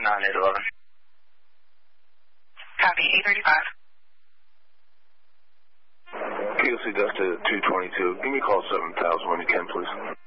9811. Copy, 835. KOC Delta 222. Give me a call 7000 when you can, please.